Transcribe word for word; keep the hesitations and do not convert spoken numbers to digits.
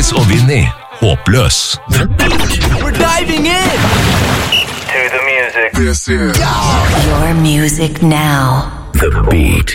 Boys og Vinny. Håpløs. We're diving in to the music. This is your music now. The Beat.